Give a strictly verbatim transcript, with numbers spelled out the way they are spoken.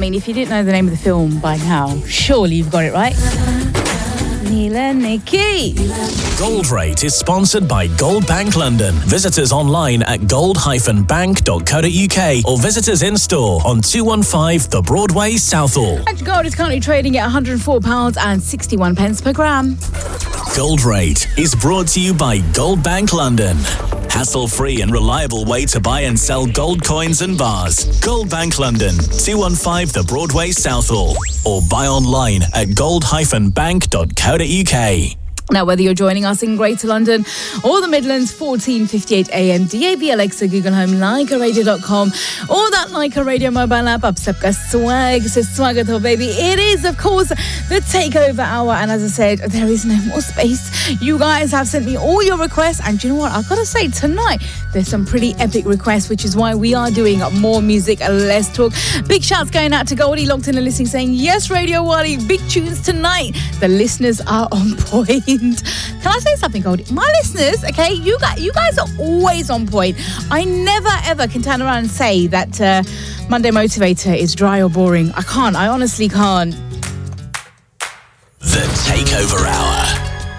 mean, if you didn't know the name of the film by now, surely you've got it right. Neil and Nikki. Gold Rate is sponsored by Gold Bank London. Visit us online at gold dash bank dot co dot uk or visit us in store on two one five The Broadway, Southall. And gold is currently trading at one hundred four pounds sixty-one per gram. Gold Rate is brought to you by Gold Bank London. Hassle-free and reliable way to buy and sell gold coins and bars. Gold Bank London, two one five The Broadway, Southall. Or buy online at gold dash bank dot co dot uk. Now, whether you're joining us in Greater London or the Midlands, fourteen fifty-eight A M, D A B, Alexa, Google Home, Leica Radio dot com, or that Leica Radio mobile app, up sabka swag, says swagato, baby. It is, of course, the Takeover Hour. And as I said, there is no more space. You guys have sent me all your requests. And you know what? I've got to say, tonight, there's some pretty epic requests, which is why we are doing more music and less talk. Big shouts going out to Goldie, locked in and listening, saying, yes, Radio Wally, big tunes tonight. The listeners are on point. Can I say something, Goldie? My listeners, okay, you guys, you guys are always on point. I never, ever can turn around and say that uh, Monday Motivator is dry or boring. I can't. I honestly can't. The Takeover Hour.